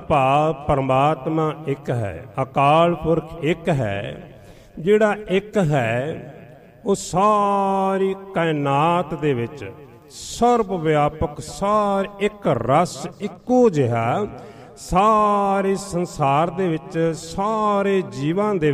ਭਾਵ ਪਰਮਾਤਮਾ ਇੱਕ ਹੈ, ਅਕਾਲ ਪੁਰਖ ਇੱਕ ਹੈ। ਜਿਹੜਾ ਇੱਕ ਹੈ ਉਹ ਸਾਰੀ ਕਾਇਨਾਤ ਦੇ ਵਿੱਚ ਸਰਬ ਵਿਆਪਕ, ਇੱਕ ਰਸ ਇੱਕੋ ਜਿਹਾ ਸਾਰੇ ਸੰਸਾਰ ਦੇ ਵਿੱਚ ਸਾਰੇ ਜੀਵਾਂ ਦੇ